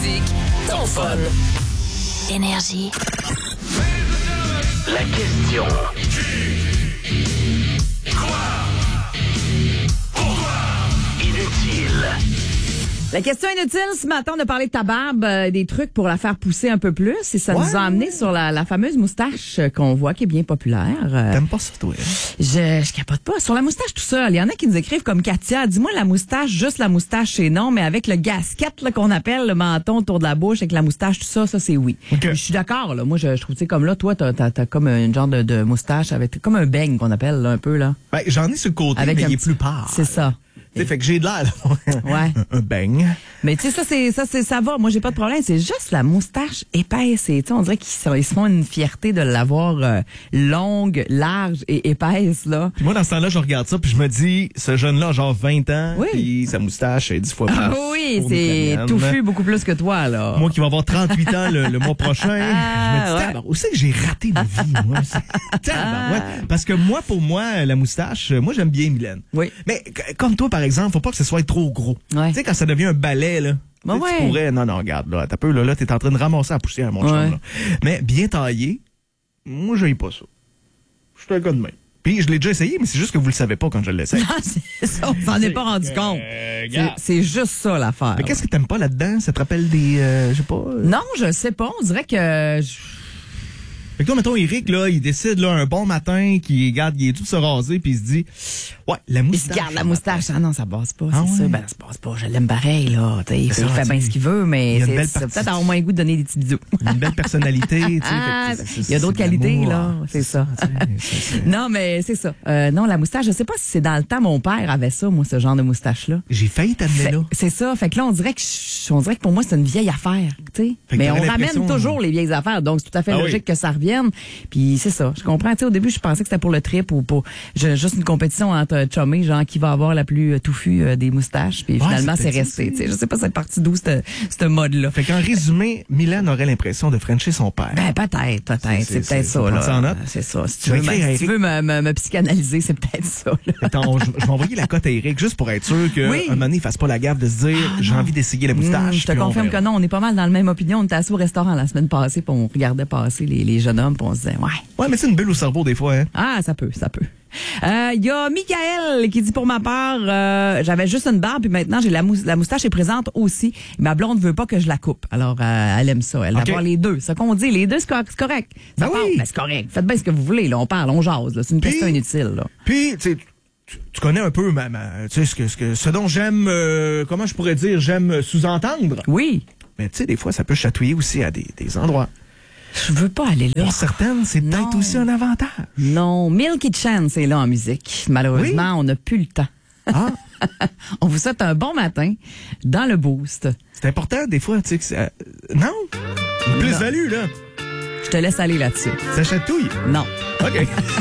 musique, ton fun. Énergie. La question. Inutile. La question inutile, ce matin, on a parlé de ta barbe, des trucs pour la faire pousser un peu plus. Et ça nous a amené sur la fameuse moustache qu'on voit, qui est bien populaire. T'aimes pas ça, toi? Je capote pas. Sur la moustache tout seul, il y en a qui nous écrivent comme Katia, dis-moi la moustache, juste la moustache, c'est non, mais avec le gasket là, qu'on appelle le menton autour de la bouche, avec la moustache, tout ça, c'est oui. Okay. Je suis d'accord, là. Moi, je trouve, tu sais, comme là, toi, t'as comme une genre de moustache avec, comme un beigne qu'on appelle, là, un peu, là. Ben, j'en ai sur le côté, Avec mais un il est petit- plus pâle. C'est ça. T'sais, fait que j'ai de l'air, Ouais. un beigne. Mais tu sais, ça va. Moi, j'ai pas de problème. C'est juste la moustache épaisse. Et tu sais, on dirait qu'ils se font une fierté de l'avoir longue, large et épaisse, là. Puis moi, dans ce temps-là, je regarde ça, puis je me dis, ce jeune-là, genre 20 ans, Oui. puis sa moustache est 10 fois plus. Ah oui, fournie c'est que la mienne. touffu beaucoup plus que toi, là. Moi qui vais avoir 38 ans le mois prochain, je me dis, ouais. tabarnak, où c'est que j'ai raté ma vie, moi? Tabarnak. Parce que moi, pour moi, la moustache, moi, j'aime bien Mylène. Oui. Mais comme toi, par exemple, faut pas que ce soit trop gros. Ouais. Tu sais, quand ça devient un balai, là. Ben tu sais, ouais. tu pourrais, non, regarde, là, t'as peu, là, t'es en train de ramasser la poussière, mon chum, Ouais. là. Mais bien taillé, moi, j'aille pas ça. Je suis un gars de main. Puis je l'ai déjà essayé, mais c'est juste que vous le savez pas quand je l'essaye. Ah, c'est ça, on s'en est pas rendu compte. regarde. C'est juste ça, l'affaire. Mais qu'est-ce que t'aimes pas là-dedans? Ça te rappelle des, je sais pas... Non, je sais pas. On dirait que... Fait que toi, mettons, Eric, là, il décide, là, un bon matin, qu'il regarde, il est tout se raser, puis il se dit, ouais, la Il moustache. se garde la moustache. Ah non, ça passe pas, Ah c'est ouais? ça. Ben, ça passe pas. Je l'aime pareil, là. T'sais, il C'est fait ça, bien ce qu'il veut, mais il y a une c'est belle ça partie. peut-être avoir au moins le goût de donner des petits bisous. Une belle personnalité, tu sais. Ah, fait que il y a d'autres c'est de qualités, l'amour. là. C'est ça. Non, mais c'est ça. Non, la moustache, je sais pas si c'est dans le temps, mon père avait ça, moi, ce genre de moustache-là. J'ai failli t'amener là. C'est ça. Fait que là, on dirait que pour moi, c'est une vieille affaire, tu sais. Fait que Mais on t'aurais ramène l'impression- toujours les vieilles affaires, donc c'est tout à fait Ah logique oui. que ça revienne. Puis c'est ça. Je comprends. Tu sais, au début, je pensais que c'était pour le trip ou pour juste une compétition entre chummés, genre qui va avoir la plus touffue des moustaches. Puis Ouais, finalement, c'est c'est peut-être resté. ça, Tu sais, je sais pas, c'est parti d'où ce mode-là. Fait qu'en résumé, Mylène aurait l'impression de frencher son père. Ben peut-être. C'est peut-être ça, faut prendre ça en là. note. C'est ça. Si Tu vas écrire à si tu veux me psychanalyser, c'est peut-être ça. Là. Attends, je vais envoyer la cote à Eric juste pour être sûr qu'un Oui. moment donné, il fasse pas la gaffe de se dire j'ai envie d'essayer la moustache. Je te puis on confirme que verra. non, on est pas mal dans la même opinion. On était assis au restaurant la semaine passée, puis on regardait passer les jeunes hommes, puis on se disait, ouais. Ouais, mais c'est une bulle au cerveau des fois, hein. Ah, ça peut. Il y a Michael qui dit pour ma part, j'avais juste une barbe, puis maintenant j'ai la moustache est présente aussi. Ma blonde veut pas que je la coupe. Alors, elle aime ça. Elle va Ok. avoir les deux. C'est ce qu'on dit. Les deux, c'est correct. Ça Ben part. oui. Ben, c'est correct. Faites bien ce que vous voulez. Là, on parle, on jase. Là. C'est une Puis- question inutile. Là. Puis, tu sais, tu connais un peu tu sais, ce dont j'aime, comment je pourrais dire, j'aime sous-entendre. Oui. Mais tu sais, des fois, ça peut chatouiller aussi à des endroits. Je veux pas aller là. Pour certaines, c'est peut-être Non. aussi un avantage. Non. Milky Chance est là en musique. Malheureusement, on n'a plus le temps. Ah, On vous souhaite un bon matin dans le boost. c'est important, des fois, tu sais, que ça... Non? Une plus-value, là. Je te laisse aller là-dessus. Ça chatouille. Non. OK.